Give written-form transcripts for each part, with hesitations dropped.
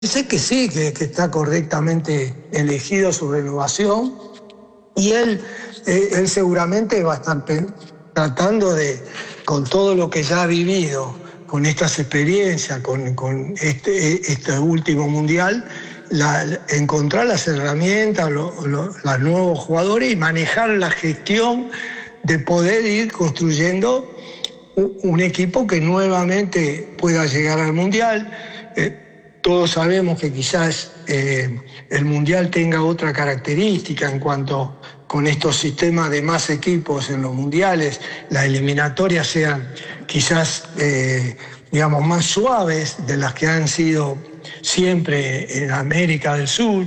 Sé que sí, que está correctamente elegido su renovación y él seguramente va a estar tratando de, con todo lo que ya ha vivido, con estas experiencias, con este último mundial, encontrar las herramientas, los nuevos jugadores y manejar la gestión de poder ir construyendo un equipo que nuevamente pueda llegar al mundial. Todos sabemos que quizás el Mundial tenga otra característica en cuanto con estos sistemas de más equipos en los mundiales, las eliminatorias sean quizás, digamos, más suaves de las que han sido siempre en América del Sur.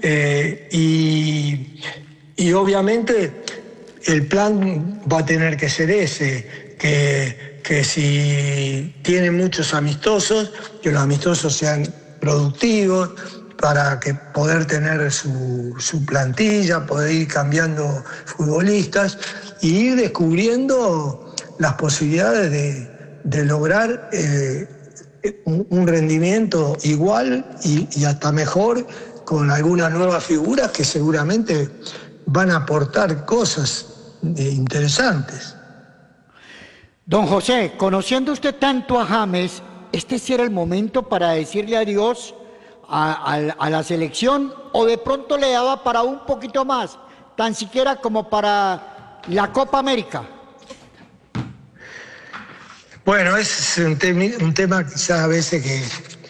Y obviamente el plan va a tener que ser ese, que si tiene muchos amistosos, que los amistosos sean productivos para que poder tener su plantilla, poder ir cambiando futbolistas y ir descubriendo las posibilidades de lograr un rendimiento igual y hasta mejor con algunas nuevas figuras que seguramente van a aportar cosas interesantes. Don José, conociendo usted tanto a James, ¿este sí era el momento para decirle adiós a la selección o de pronto le daba para un poquito más, tan siquiera como para la Copa América? Bueno, es un tema quizás a veces que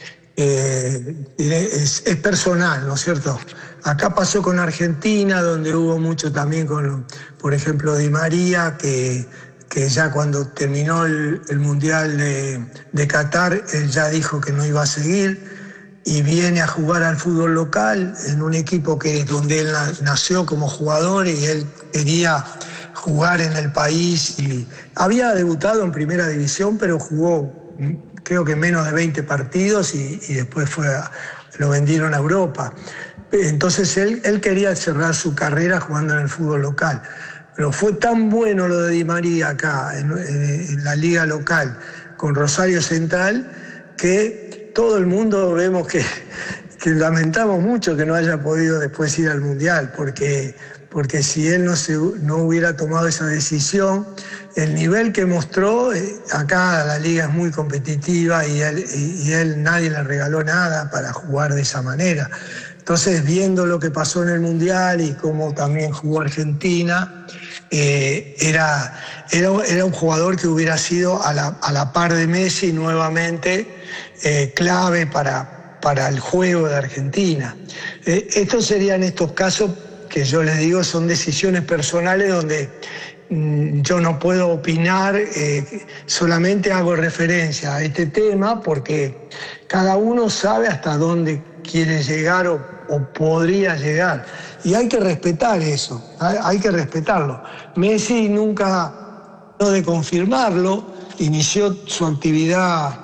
es personal, ¿no es cierto? Acá pasó con Argentina, donde hubo mucho también con, por ejemplo, Di María, que ya cuando terminó el Mundial de Qatar, él ya dijo que no iba a seguir y viene a jugar al fútbol local en un equipo donde él nació como jugador y él quería jugar en el país. Y había debutado en primera división, pero jugó creo que menos de 20 partidos y después lo vendieron a Europa. Entonces él quería cerrar su carrera jugando en el fútbol local. Pero fue tan bueno lo de Di María acá, en la liga local, con Rosario Central, que todo el mundo vemos que lamentamos mucho que no haya podido después ir al Mundial, porque si él no hubiera tomado esa decisión, el nivel que mostró, acá la liga es muy competitiva y él nadie le regaló nada para jugar de esa manera. Entonces, viendo lo que pasó en el Mundial y cómo también jugó Argentina, era un jugador que hubiera sido a la par de Messi nuevamente clave para el juego de Argentina. Estos serían estos casos que yo les digo son decisiones personales donde yo no puedo opinar, solamente hago referencia a este tema porque cada uno sabe hasta dónde quiere llegar o podría llegar. Y hay que respetar eso, hay que respetarlo. Messi nunca dejó de confirmarlo, inició su actividad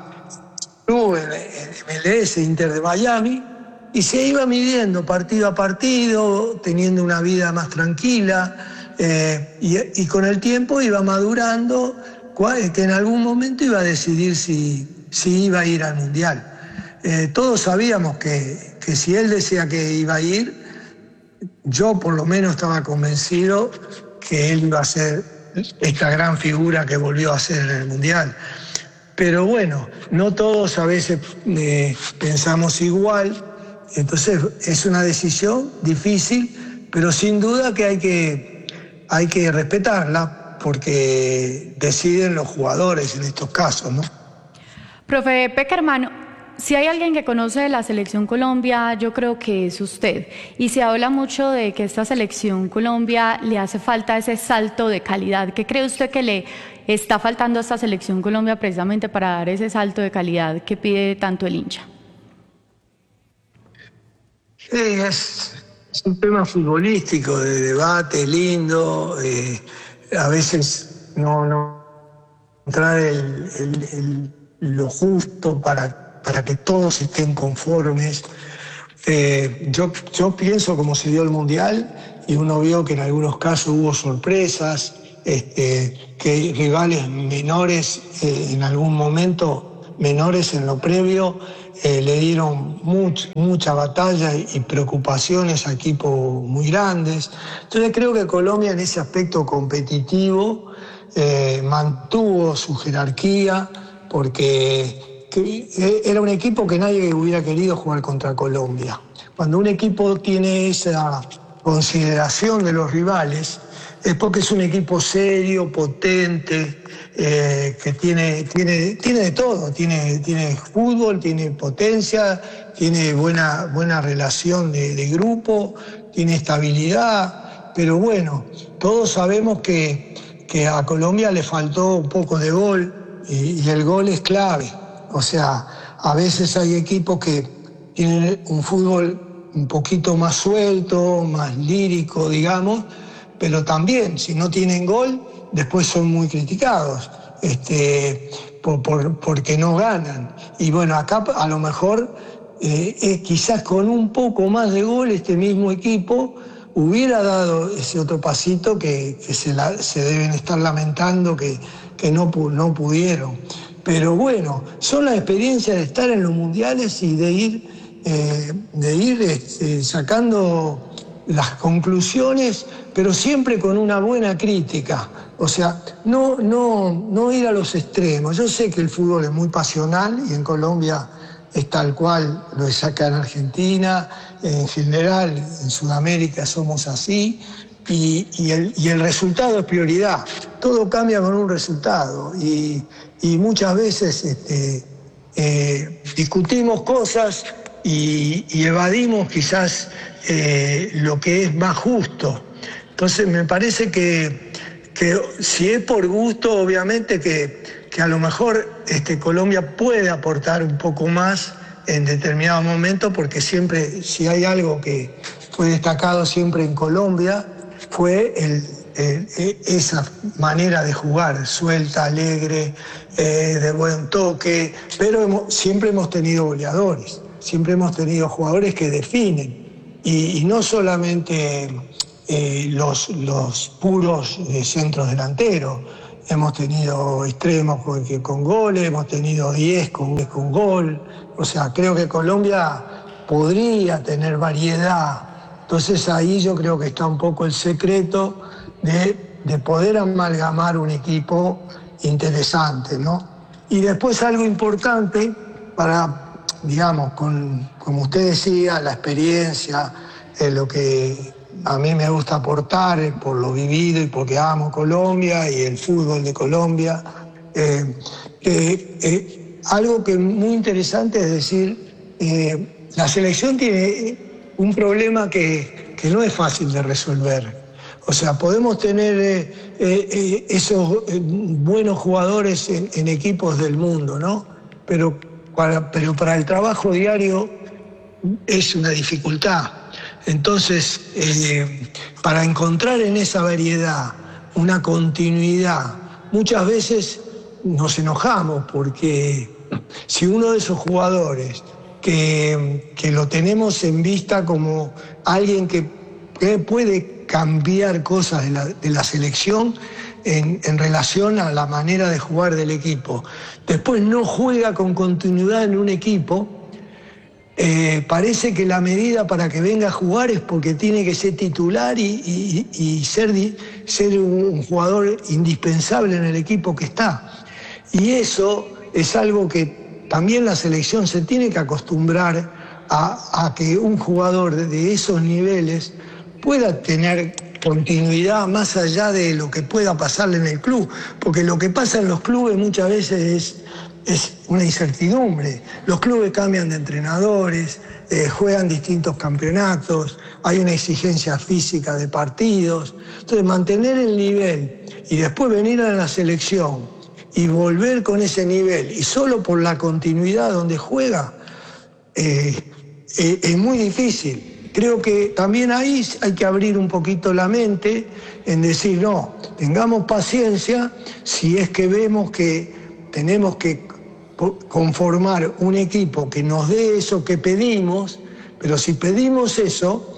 en MLS, Inter de Miami, y se iba midiendo partido a partido, teniendo una vida más tranquila, y con el tiempo iba madurando, que en algún momento iba a decidir si iba a ir al Mundial. Todos sabíamos que si él decía que iba a ir, yo por lo menos estaba convencido que él iba a ser esta gran figura que volvió a ser en el Mundial. Pero bueno, no todos a veces pensamos igual, entonces es una decisión difícil, pero sin duda que hay que respetarla porque deciden los jugadores en estos casos, ¿no? Profe Pekerman, si hay alguien que conoce de la Selección Colombia, yo creo que es usted. Y se habla mucho de que esta Selección Colombia le hace falta ese salto de calidad. ¿Qué cree usted que le está faltando a esta Selección Colombia precisamente para dar ese salto de calidad que pide tanto el hincha? Sí, es un tema futbolístico, de debate, lindo. A veces no encontrar lo justo para que todos estén conformes. Yo pienso como se dio el Mundial y uno vio que en algunos casos hubo sorpresas, que rivales menores en algún momento, menores en lo previo, le dieron mucha batalla y preocupaciones a equipos muy grandes. Entonces creo que Colombia en ese aspecto competitivo mantuvo su jerarquía porque era un equipo que nadie hubiera querido jugar contra Colombia. Cuando un equipo tiene esa consideración de los rivales, es porque es un equipo serio, potente, que tiene de todo, tiene fútbol, tiene potencia, tiene buena relación de grupo, tiene estabilidad, pero bueno, todos sabemos que a Colombia le faltó un poco de gol y el gol es clave. O sea, a veces hay equipos que tienen un fútbol un poquito más suelto, más lírico, digamos, pero también, si no tienen gol, después son muy criticados, porque no ganan. Y bueno, acá a lo mejor, quizás con un poco más de gol, este mismo equipo hubiera dado ese otro pasito que se deben estar lamentando que no pudieron. Pero bueno, son las experiencias de estar en los mundiales y de ir sacando las conclusiones, pero siempre con una buena crítica. O sea, no ir a los extremos. Yo sé que el fútbol es muy pasional y en Colombia es tal cual, lo es acá en Argentina, en general en Sudamérica somos así, y el resultado es prioridad. Todo cambia con un resultado y muchas veces discutimos cosas y evadimos quizás lo que es más justo. Entonces me parece que si es por gusto, obviamente que a lo mejor Colombia puede aportar un poco más en determinado momento, porque siempre, si hay algo que fue destacado siempre en Colombia, fue esa manera de jugar, suelta, alegre, de buen toque, pero siempre hemos tenido goleadores, siempre hemos tenido jugadores que definen, y no solamente los puros centros delanteros. Hemos tenido extremos con goles, hemos tenido 10 con gol. O sea, creo que Colombia podría tener variedad. Entonces ahí yo creo que está un poco el secreto de poder amalgamar un equipo interesante, ¿no? Y después algo importante para, digamos, como usted decía, la experiencia, lo que a mí me gusta aportar por lo vivido y porque amo Colombia y el fútbol de Colombia. Algo que es muy interesante es decir, la selección tiene un problema que no es fácil de resolver. O sea, podemos tener esos buenos jugadores en equipos del mundo, ¿no? Pero para el trabajo diario es una dificultad. Entonces, para encontrar en esa variedad una continuidad, muchas veces nos enojamos porque si uno de esos jugadores que lo tenemos en vista como alguien que puede cambiar cosas de la selección en relación a la manera de jugar del equipo, después no juega con continuidad en un equipo, parece que la medida para que venga a jugar es porque tiene que ser titular y ser un jugador indispensable en el equipo que está. Y eso es algo que también la selección se tiene que acostumbrar a que un jugador de esos niveles pueda tener continuidad más allá de lo que pueda pasarle en el club, porque lo que pasa en los clubes muchas veces es una incertidumbre. Los clubes cambian de entrenadores, juegan distintos campeonatos, hay una exigencia física de partidos. Entonces, mantener el nivel y después venir a la selección y volver con ese nivel, y solo por la continuidad donde juega, es muy difícil. Creo que también ahí hay que abrir un poquito la mente en decir, no, tengamos paciencia si es que vemos que tenemos que conformar un equipo que nos dé eso que pedimos, pero si pedimos eso,